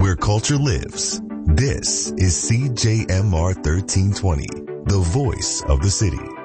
where culture lives. This is CJMR 1320, the voice of the city.